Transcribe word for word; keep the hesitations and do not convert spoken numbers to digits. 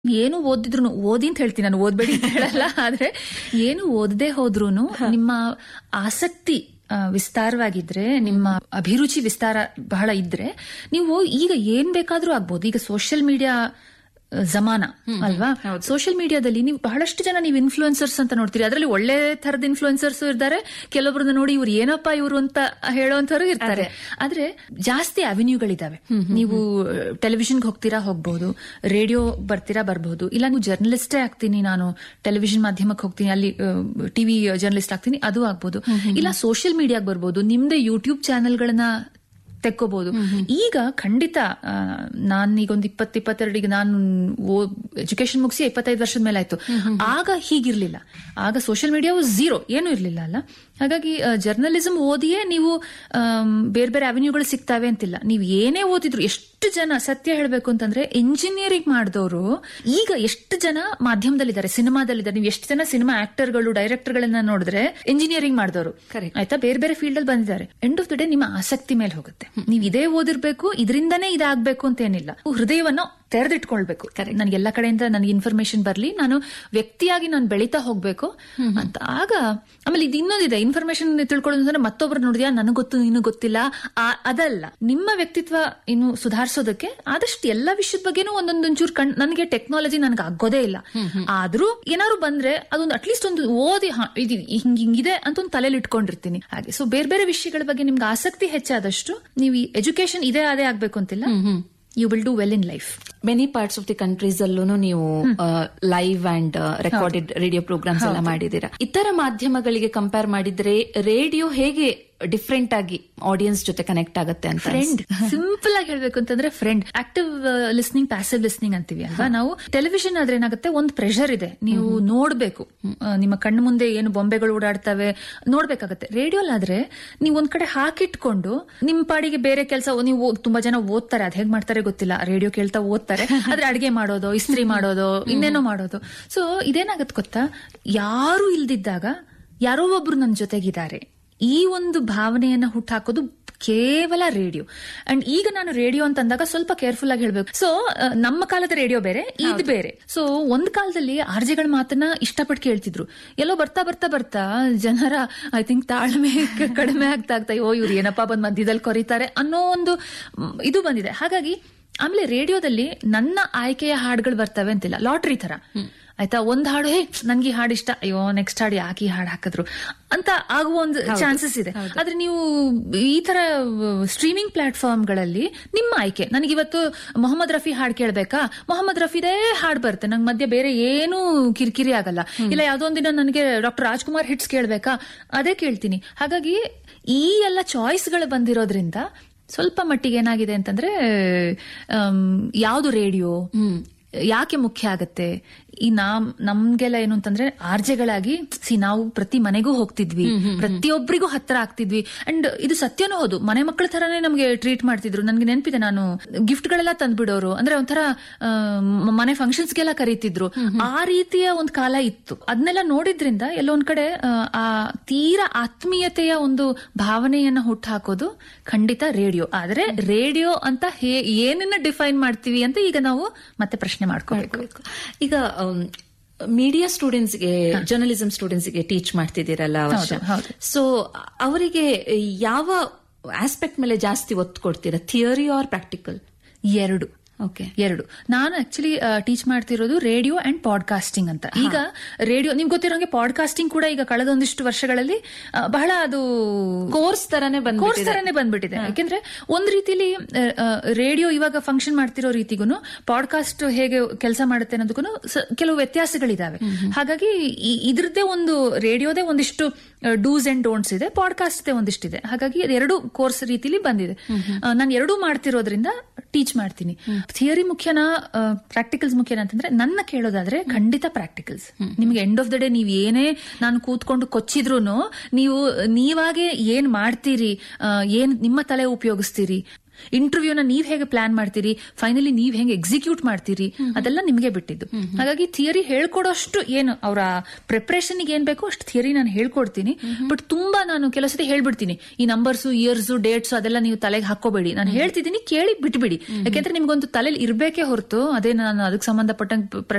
ಏನು ಓದಿದ್ರು ಓದಿ ಅಂತ ಹೇಳ್ತೀನಿ, ನಾನು ಓದ್ಬೇಡಿ ಅಂತ ಹೇಳಲ್ಲ. ಆದ್ರೆ ಏನು ಓದದೆ ಹೋದ್ರೂನು ನಿಮ್ಮ ಆಸಕ್ತಿ ವಿಸ್ತಾರವಾಗಿದ್ರೆ, ನಿಮ್ಮ ಅಭಿರುಚಿ ವಿಸ್ತಾರ ಬಹಳ ಇದ್ರೆ, ನೀವು ಈಗ ಏನ್ ಬೇಕಾದ್ರೂ ಆಗ್ಬೋದು. ಈಗ ಸೋಷಿಯಲ್ ಮೀಡಿಯಾ ಜಮಾನ ಅಲ್ವಾ? ಸೋಷಿಯಲ್ ಮೀಡಿಯಾದಲ್ಲಿ ನೀವು ಬಹಳಷ್ಟು ಜನ ನೀವು ಇನ್ಫ್ಲೂಯೆನ್ಸರ್ಸ್ ಅಂತ ನೋಡ್ತೀರಿ. ಅದರಲ್ಲಿ ಒಳ್ಳೆ ತರದ ಇನ್ಫ್ಲೂಯೆನ್ಸರ್ಸ್ ಇರ್ತಾರೆ, ಕೆಲವೊಬ್ರನ್ನ ನೋಡಿ ಇವ್ರು ಏನಪ್ಪಾ ಇವ್ರು ಅಂತ ಹೇಳೋಂಥವ್ರು ಇರ್ತಾರೆ. ಆದ್ರೆ ಜಾಸ್ತಿ ಅವೆನ್ಯೂಗಳಿದಾವೆ. ನೀವು ಟೆಲಿವಿಷನ್ಗೆ ಹೋಗ್ತೀರಾ, ಹೋಗ್ಬಹುದು. ರೇಡಿಯೋ ಬರ್ತೀರಾ, ಬರ್ಬಹುದು. ಇಲ್ಲ ನೀವು ಜರ್ನಲಿಸ್ಟೇ ಆಗ್ತೀನಿ, ನಾನು ಟೆಲಿವಿಷನ್ ಮಾಧ್ಯಮಕ್ಕೆ ಹೋಗ್ತೀನಿ, ಅಲ್ಲಿ ಟಿವಿ ಜರ್ನಲಿಸ್ಟ್ ಆಗ್ತೀನಿ, ಅದು ಆಗ್ಬಹುದು. ಇಲ್ಲ ಸೋಷಿಯಲ್ ಮೀಡಿಯಾಗೆ ಬರ್ಬೋದು, ನಿಮ್ದೇ ಯೂಟ್ಯೂಬ್ ಚಾನೆಲ್ಗಳನ್ನ ತೆಕ್ಕೋಬಹುದು. ಈಗ ಖಂಡಿತ ನಾನೀಗ ಒಂದು ಇಪ್ಪತ್ ಇಪ್ಪತ್ತೆರಡಿಗೆ ನಾನು ಎಜುಕೇಶನ್ ಮುಗಿಸಿ ಇಪ್ಪತ್ತೈದು ವರ್ಷದ ಮೇಲೆ ಆಯ್ತು. ಆಗ ಹೀಗಿರ್ಲಿಲ್ಲ. ಆಗ ಸೋಷಿಯಲ್ ಮೀಡಿಯಾ ಝೀರೋ, ಏನೂ ಇರ್ಲಿಲ್ಲ ಅಲ್ಲ. ಹಾಗಾಗಿ ಜರ್ನಲಿಸಂ ಓದಿಯೇ ನೀವು ಬೇರೆ ಬೇರೆ ಅವೆನ್ಯೂಗಳು ಸಿಗ್ತಾವೆ ಅಂತಿಲ್ಲ. ನೀವು ಏನೇ ಓದಿದ್ರು, ಎಷ್ಟು ಜನ ಸತ್ಯ ಹೇಳ್ಬೇಕು ಅಂತಂದ್ರೆ ಇಂಜಿನಿಯರಿಂಗ್ ಮಾಡಿದವರು ಈಗ ಎಷ್ಟು ಜನ ಮಾಧ್ಯಮದಲ್ಲಿದ್ದಾರೆ, ಸಿನಿಮಾದಲ್ಲಿದ್ದಾರೆ. ನೀವು ಎಷ್ಟು ಜನ ಸಿನಿಮಾ ಆಕ್ಟರ್ಗಳು, ಡೈರೆಕ್ಟರ್ ಗಳನ್ನ ನೋಡಿದ್ರೆ ಇಂಜಿನಿಯರಿಂಗ್ ಮಾಡಿದವರು ಆಯ್ತಾ, ಬೇರೆ ಬೇರೆ ಫೀಲ್ಡ್ ಅಲ್ಲಿ ಬಂದಿದ್ದಾರೆ. ಎಂಡ್ ಆಫ್ ದ ಡೇ ನಿಮ್ಮ ಆಸಕ್ತಿ ಮೇಲೆ ಹೋಗುತ್ತೆ. ನೀವು ಇದೇ ಓದಿರ್ಬೇಕು, ಇದರಿಂದನೇ ಇದಾಗಬೇಕು ಅಂತ ಏನಿಲ್ಲ. ಹೃದಯವನ್ನು ತೆರೆದಿಟ್ಕೊಳ್ಬೇಕು. ನನಗೆ ಎಲ್ಲಾ ಕಡೆಯಿಂದ ನನಗೆ ಇನ್ಫಾರ್ಮೇಶನ್ ಬರ್ಲಿ, ನಾನು ವ್ಯಕ್ತಿಯಾಗಿ ನಾನು ಬೆಳೀತಾ ಹೋಗ್ಬೇಕು ಅಂತ. ಆಗ ಆಮೇಲೆ ಇದು ಇನ್ನೊಂದಿದೆ, ಇನ್ಫಾರ್ಮೇಶನ್ ತಿಳ್ಕೊಳ್ಳೋದಂದ್ರೆ ಮತ್ತೊಬ್ರು ನೋಡಿದ್ಯಾ ನನಗೆ ಗೊತ್ತು ನೀನು ಗೊತ್ತಿಲ್ಲ ಅದಲ್ಲ. ನಿಮ್ಮ ವ್ಯಕ್ತಿತ್ವ ಇನ್ನು ಸುಧಾರಿಸೋದಕ್ಕೆ ಆದಷ್ಟು ಎಲ್ಲಾ ವಿಷಯದ ಬಗ್ಗೆನೂ ಒಂದೊಂದೊಂಚೂರು ಕಣ್. ನನಗೆ ಟೆಕ್ನಾಲಜಿ ನನಗೆ ಆಗೋದೇ ಇಲ್ಲ, ಆದ್ರೂ ಏನಾದ್ರು ಬಂದ್ರೆ ಅದೊಂದು ಅಟ್ಲೀಸ್ಟ್ ಒಂದು ಓದಿ ಇದು ಹಿಂಗ್ ಹಿಂಗಿದೆ ಅಂತ ಒಂದು ತಲೆಯಲ್ಲಿ ಇಟ್ಕೊಂಡಿರ್ತೀನಿ. ಹಾಗೆ ಸೊ ಬೇರೆ ಬೇರೆ ವಿಷಯಗಳ ಬಗ್ಗೆ ನಿಮ್ಗೆ ಆಸಕ್ತಿ ಹೆಚ್ಚಾದಷ್ಟು ನೀವು ಎಜುಕೇಶನ್ ಇದೇ ಅದೇ ಆಗ್ಬೇಕು ಅಂತಿಲ್ಲ, you will do well in life. Many parts of the countries ಅಲ್ಲೂ ನೀವು live and recorded radio programmes ಎಲ್ಲ ಮಾಡಿದೀರಾ. ಇತರ ಮಾಧ್ಯಮಗಳಿಗೆ ಕಂಪೇರ್ ಮಾಡಿದ್ರೆ ರೇಡಿಯೋ ಹೇಗೆ ಡಿಫ್ರೆಂಟ್ ಆಗಿ ಆಡಿಯನ್ಸ್ ಜೊತೆ ಕನೆಕ್ಟ್ ಆಗುತ್ತೆ ಅಂತ? ಫ್ರೆಂಡ್, ಸಿಂಪಲ್ ಆಗಿ ಹೇಳ್ಬೇಕು ಅಂತಂದ್ರೆ friend. Active listening, passive listening ಅಂತೀವಿ ಅಲ್ವಾ ನಾವು. ಟೆಲಿವಿಷನ್ ಆದ್ರೆ ಏನಾಗುತ್ತೆ, ಒಂದು ಪ್ರೆಷರ್ ಇದೆ, ನೀವು ನೋಡ್ಬೇಕು, ನಿಮ್ಮ ಕಣ್ಣು ಮುಂದೆ ಏನು ಬೊಂಬೆಗಳು ಓಡಾಡ್ತವೆ ನೋಡ್ಬೇಕಾಗತ್ತೆ. ರೇಡಿಯೋಲಾದ್ರೆ ನೀವು ಒಂದ್ ಕಡೆ ಹಾಕಿಟ್ಕೊಂಡು ನಿಮ್ ಪಾಡಿಗೆ ಬೇರೆ ಕೆಲಸ, ನೀವು ತುಂಬಾ ಜನ ಓದ್ತಾರೆ, ಅದ್ ಹೇಗ್ ಮಾಡ್ತಾರೆ ಗೊತ್ತಿಲ್ಲ, ರೇಡಿಯೋ ಕೇಳ್ತಾ ಓದ್ತಾರೆ, ಆದ್ರೆ ಅಡಿಗೆ ಮಾಡೋದು, ಇಸ್ತ್ರಿ ಮಾಡೋದು, ಇನ್ನೇನೋ ಮಾಡೋದು. ಸೊ ಇದೇನಾಗತ್ತೆ ಗೊತ್ತಾ, ಯಾರು ಇಲ್ದಿದ್ದಾಗ ಯಾರೋ ಒಬ್ರು ನನ್ನ ಜೊತೆಗಿದ್ದಾರೆ, ಈ ಒಂದು ಭಾವನೆಯನ್ನ ಹುಟ್ಟಾಕೋದು ಕೇವಲ ರೇಡಿಯೋ. ಅಂಡ್ ಈಗ ನಾನು ರೇಡಿಯೋ ಅಂತ ಅಂದಾಗ ಸ್ವಲ್ಪ ಕೇರ್ಫುಲ್ ಆಗಿ ಹೇಳ್ಬೇಕು. ಸೊ ನಮ್ಮ ಕಾಲದ ರೇಡಿಯೋ ಬೇರೆ, ಇದು ಬೇರೆ. ಸೊ ಒಂದ್ ಕಾಲದಲ್ಲಿ ಆರ್ಜೆಗಳ ಮಾತನ್ನ ಇಷ್ಟಪಟ್ಟು ಕೇಳ್ತಿದ್ರು. ಎಲ್ಲೋ ಬರ್ತಾ ಬರ್ತಾ ಬರ್ತಾ ಜನರ ಐ ಥಿಂಕ್ ತಾಳ್ಮೆ ಕಡಿಮೆ ಆಗ್ತಾ ಆಗ್ತಾ, ಓ ಇವ್ರು ಏನಪ್ಪಾ ಬಂದ್ ಮಧ್ಯದಲ್ಲಿ ಕೊರಿತಾರೆ ಅನ್ನೋ ಒಂದು ಇದು ಬಂದಿದೆ. ಹಾಗಾಗಿ ಆಮೇಲೆ ರೇಡಿಯೋದಲ್ಲಿ ನನ್ನ ಆಯ್ಕೆಯ ಹಾಡುಗಳು ಬರ್ತವೆ ಅಂತಿಲ್ಲ, ಲಾಟ್ರಿ ತರ ಆಯ್ತಾ. ಒಂದ್ ಹಾಡು, ಹೇ ನನ್ಗೆ ಈ ಹಾಡು ಇಷ್ಟ, ಅಯ್ಯೋ ನೆಕ್ಸ್ಟ್ ಹಾಡು ಯಾಕೆ ಈ ಹಾಡು ಹಾಕಿದ್ರು ಅಂತ ಆಗುವ ಒಂದು ಚಾನ್ಸಸ್ ಇದೆ. ಆದ್ರೆ ನೀವು ಈ ತರ ಸ್ಟ್ರೀಮಿಂಗ್ ಪ್ಲಾಟ್ಫಾರ್ಮ್ ಗಳಲ್ಲಿ ನಿಮ್ಮ ಆಯ್ಕೆ, ನನಗಿವತ್ತು ಮೊಹಮ್ಮದ್ ರಫಿ ಹಾಡು ಕೇಳ್ಬೇಕಾ, ಮೊಹಮ್ಮದ್ ರಫಿದೇ ಹಾಡು ಬರುತ್ತೆ, ನಂಗೆ ಮಧ್ಯೆ ಬೇರೆ ಏನು ಕಿರಿಕಿರಿ ಆಗಲ್ಲ. ಇಲ್ಲ ಯಾವ್ದೋ ಒಂದಿನ ನನಗೆ ಡಾಕ್ಟರ್ ರಾಜ್ಕುಮಾರ್ ಹಿಟ್ಸ್ ಕೇಳ್ಬೇಕಾ, ಅದೇ ಕೇಳ್ತೀನಿ. ಹಾಗಾಗಿ ಈ ಎಲ್ಲ ಚಾಯ್ಸ್ಗಳು ಬಂದಿರೋದ್ರಿಂದ ಸ್ವಲ್ಪ ಮಟ್ಟಿಗೆ ಏನಾಗಿದೆ ಅಂತಂದ್ರೆ, ಯಾವ್ದು ರೇಡಿಯೋ ಯಾಕೆ ಮುಖ್ಯ ಆಗತ್ತೆ, ಈ ನಾಮ್ ನಮ್ಗೆಲ್ಲ ಏನು ಅಂತಂದ್ರೆ ಆರ್ಜೆಗಳಾಗಿ ಸಿ ನಾವು ಪ್ರತಿ ಮನೆಗೂ ಹೋಗ್ತಿದ್ವಿ, ಪ್ರತಿಯೊಬ್ಬರಿಗೂ ಹತ್ರ ಆಗ್ತಿದ್ವಿ. ಅಂಡ್ ಇದು ಸತ್ಯನೂ ಹೌದು, ಮನೆ ಮಕ್ಕಳ ತರಾನೇ ನಮ್ಗೆ ಟ್ರೀಟ್ ಮಾಡ್ತಿದ್ರು. ನನ್ಗೆ ನೆನಪಿದೆ, ನಾನು ಗಿಫ್ಟ್ ಗಳೆಲ್ಲ ತಂದ್ಬಿಡೋರು, ಅಂದ್ರೆ ಒಂಥರ ಮನೆ ಫಂಕ್ಷನ್ಸ್ಗೆಲ್ಲ ಕರೀತಿದ್ರು. ಆ ರೀತಿಯ ಒಂದು ಕಾಲ ಇತ್ತು. ಅದನ್ನೆಲ್ಲ ನೋಡಿದ್ರಿಂದ ಎಲ್ಲೊಂದ್ ಕಡೆ ಆ ತೀರಾ ಆತ್ಮೀಯತೆಯ ಒಂದು ಭಾವನೆಯನ್ನ ಹುಟ್ಟಾಕೋದು ಖಂಡಿತ ರೇಡಿಯೋ. ಆದ್ರೆ ರೇಡಿಯೋ ಅಂತ ಏನನ್ನ ಡಿಫೈನ್ ಮಾಡ್ತೀವಿ ಅಂತ ಈಗ ನಾವು ಮತ್ತೆ ಪ್ರಶ್ನೆ ಮಾಡ್ಕೋಬೇಕು. ಈಗ ಮೀಡಿಯಾ ಸ್ಟೂಡೆಂಟ್ಸ್ಗೆ, ಜರ್ನಲಿಸಂ ಸ್ಟೂಡೆಂಟ್ಸ್ಗೆ ಟೀಚ್ ಮಾಡ್ತಿದ್ದೀರಲ್ಲ ವರ್ಷ, ಸೊ ಅವರಿಗೆ ಯಾವ ಆಸ್ಪೆಕ್ಟ್ ಮೇಲೆ ಜಾಸ್ತಿ ಒತ್ತು ಕೊಡ್ತೀರಾ, ಥಿಯರಿ ಆರ್ ಪ್ರಾಕ್ಟಿಕಲ್? ಎರಡು. ಓಕೆ, ಎರಡು. ನಾನು ಆಕ್ಚುಲಿ ಟೀಚ್ ಮಾಡ್ತಿರೋದು ರೇಡಿಯೋ ಅಂಡ್ ಪಾಡ್ಕಾಸ್ಟಿಂಗ್ ಅಂತ. ಈಗ ರೇಡಿಯೋ ನಿಮ್ಗೆ ಗೊತ್ತಿರೋಂಗೆ ಪಾಡ್ಕಾಸ್ಟಿಂಗ್ ಕೂಡ ಈಗ ಕಳೆದ ಒಂದಿಷ್ಟು ವರ್ಷಗಳಲ್ಲಿ ಬಹಳ ಅದು ಕೋರ್ಸ್ ತರನೇ ಕೋರ್ಸ್ ತರನೇ ಬಂದ್ಬಿಟ್ಟಿದೆ. ಯಾಕೆಂದ್ರೆ ಒಂದ್ ರೀತಿಲಿ ರೇಡಿಯೋ ಇವಾಗ ಫಂಕ್ಷನ್ ಮಾಡ್ತಿರೋ ರೀತಿಗೂ ಪಾಡ್ಕಾಸ್ಟ್ ಹೇಗೆ ಕೆಲಸ ಮಾಡುತ್ತೆ ಅನ್ನೋದಕ್ಕೂ ಕೆಲವು ವ್ಯತ್ಯಾಸಗಳಿದಾವೆ. ಹಾಗಾಗಿ ಇದ್ರದ್ದೇ ಒಂದು ರೇಡಿಯೋದೇ ಒಂದಿಷ್ಟು ಡೂಸ್ ಅಂಡ್ ಡೋಂಟ್ಸ್ ಇದೆ, ಪಾಡ್ಕಾಸ್ಟ್ ಒಂದಿಷ್ಟಿದೆ. ಹಾಗಾಗಿ ಎರಡು ಕೋರ್ಸ್ ರೀತಿಲಿ ಬಂದಿದೆ. ನಾನು ಎರಡೂ ಮಾಡ್ತಿರೋದ್ರಿಂದ ಟೀಚ್ ಮಾಡ್ತೀನಿ. ಥಿಯರಿ ಮುಖ್ಯನಾ ಪ್ರಾಕ್ಟಿಕಲ್ಸ್ ಮುಖ್ಯನಾ ಅಂತಂದ್ರೆ ನನ್ನ ಕೇಳೋದಾದ್ರೆ ಖಂಡಿತ ಪ್ರಾಕ್ಟಿಕಲ್ಸ್. ನಿಮ್ಗೆ ಎಂಡ್ ಆಫ್ ದ ಡೇ ನೀವ್ ಏನೇ ನಾನು ಕೂತ್ಕೊಂಡು ಕೊಚ್ಚಿದ್ರು ನೀವು ನೀವಾಗೆ ಏನ್ ಮಾಡ್ತೀರಿ, ಏನ್ ನಿಮ್ಮ ತಲೆ ಉಪಯೋಗಿಸ್ತೀರಿ, ಇಂಟರ್ವ್ಯೂನ ನೀವ್ ಹೇಗೆ ಪ್ಲಾನ್ ಮಾಡ್ತೀರಿ, ಫೈನಲಿ ನೀವ್ ಹೇಗೆ ಎಕ್ಸಿಕ್ಯೂಟ್ ಮಾಡ್ತೀರಿ, ಅದೆಲ್ಲ ನಿಮ್ಗೆ ಬಿಟ್ಟಿದ್ದು. ಹಾಗಾಗಿ ಥಿಯರಿ ಹೇಳ್ಕೊಡೋಷ್ಟು ಏನು ಅವರ ಪ್ರಿಪರೇಷನ್ ಏನ್ ಬೇಕೋ ಅಷ್ಟು ಥಿಯರಿ ನಾನು ಹೇಳ್ಕೊಡ್ತೀನಿ. ಬಟ್ ತುಂಬಾ ನಾನು ಕೆಲವು ಸತಿ ಹೇಳ್ಬಿಡ್ತೀನಿ, ಈ ನಂಬರ್ಸ್, ಇಯರ್ಸ್, ಡೇಟ್ಸ್ ಅದೆಲ್ಲ ನೀವು ತಲೆಗೆ ಹಾಕೋಬೇಡಿ, ನಾನು ಹೇಳ್ತಿದ್ದೀನಿ ಕೇಳಿ ಬಿಟ್ಬಿಡಿ. ಯಾಕೆಂದ್ರೆ ನಿಮ್ಗೊಂದು ತಲೆಯಲ್ಲಿ ಇರ್ಬೇಕೇ ಹೊರತು ಅದೇ ನಾನು ಅದಕ್ಕೆ ಸಂಬಂಧಪಟ್ಟಂಗೆ